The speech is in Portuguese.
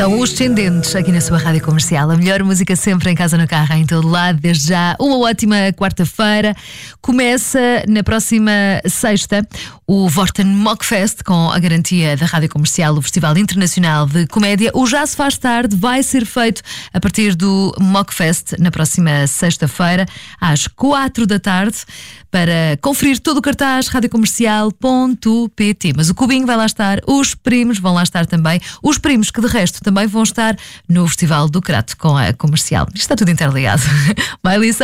São os Descendentes aqui na sua rádio comercial. A melhor música sempre em casa, no carro, em todo lado. Desde já, uma ótima quarta-feira. Começa na próxima sexta o Vorten Mockfest, com a garantia da rádio comercial, o Festival Internacional de Comédia. O Já se faz tarde vai ser feito a partir do Mockfest na próxima sexta-feira, às 4 da tarde. Para conferir todo o cartaz, radiocomercial.pt. Mas o Cubinho vai lá estar, os primos vão lá estar também. Os primos que, de resto, também vão estar no Festival do Crato com a comercial. Isto está tudo interligado. Vai, Lisa.